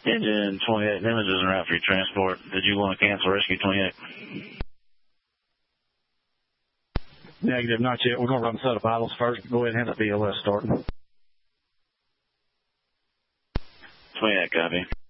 Engine 28, images en route for your transport. Did you want to cancel rescue 28? Negative, not yet. We're going to run a set of vitals first. Go ahead and hit the BLS starting. 28, copy.